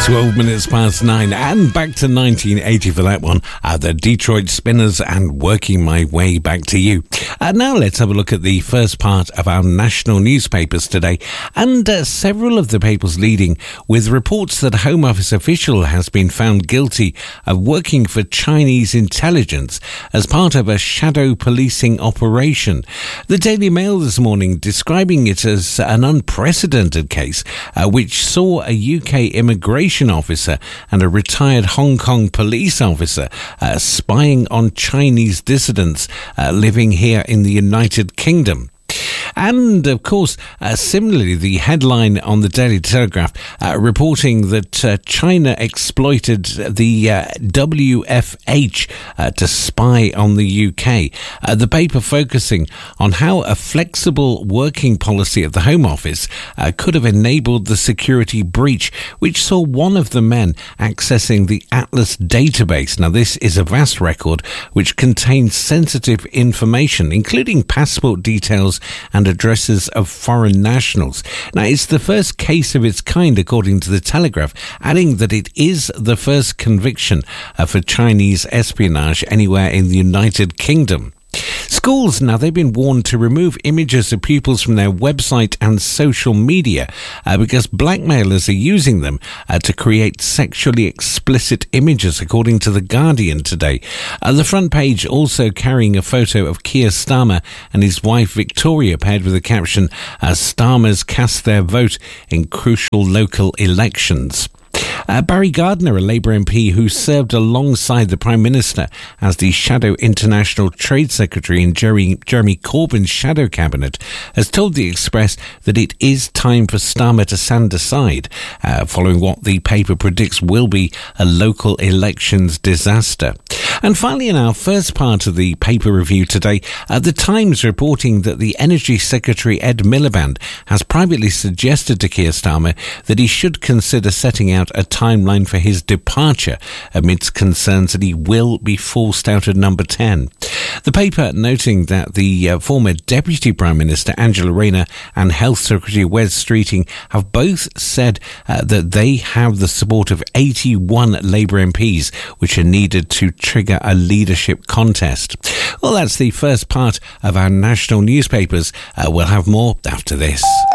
12 minutes past 9 and back to 1980 for that one. The Detroit Spinners and Working My Way Back to You. Now let's have a look at the first part of our national newspapers today, and several of the papers leading with reports that a Home Office official has been found guilty of working for Chinese intelligence as part of a shadow policing operation. The Daily Mail this morning describing it as an unprecedented case which saw a UK immigration officer and a retired Hong Kong police officer spying on Chinese dissidents living here in the United Kingdom. And, of course, similarly, the headline on the Daily Telegraph reporting that China exploited the WFH to spy on the UK. The paper focusing on how a flexible working policy of the Home Office could have enabled the security breach, which saw one of the men accessing the Atlas database. Now, this is a vast record which contains sensitive information, including passport details and addresses of foreign nationals. Now, it's the first case of its kind, according to the Telegraph, adding that it is the first conviction for Chinese espionage anywhere in the United Kingdom. Schools now, they've been warned to remove images of pupils from their website and social media because blackmailers are using them to create sexually explicit images, according to The Guardian today. The front page also carrying a photo of Keir Starmer and his wife Victoria, paired with the caption, "Starmers cast their vote in crucial local elections." Barry Gardiner, a Labour MP who served alongside the Prime Minister as the Shadow International Trade Secretary in Jeremy Corbyn's shadow cabinet, has told The Express that it is time for Starmer to stand aside, following what the paper predicts will be a local elections disaster. And finally, in our first part of the paper review today, The Times reporting that the Energy Secretary Ed Miliband has privately suggested to Keir Starmer that he should consider setting out a timeline for his departure amidst concerns that he will be forced out of Number 10. The paper noting that the former Deputy Prime Minister Angela Rayner and Health Secretary Wes Streeting have both said that they have the support of 81 Labour MPs, which are needed to trigger a leadership contest. Well, that's the first part of our national newspapers. We'll have more after this.